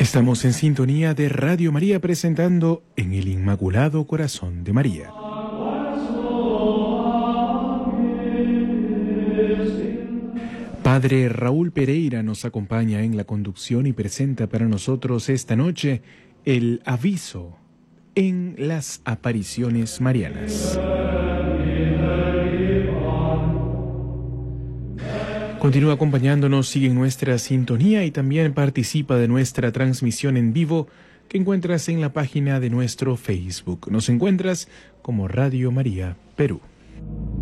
Estamos en sintonía de Radio María presentando En el Inmaculado Corazón de María. Padre Raúl Pereira nos acompaña en la conducción y presenta para nosotros esta noche el aviso en las apariciones marianas. Continúa acompañándonos, sigue en nuestra sintonía y también participa de nuestra transmisión en vivo que encuentras en la página de nuestro Facebook. Nos encuentras como Radio María Perú.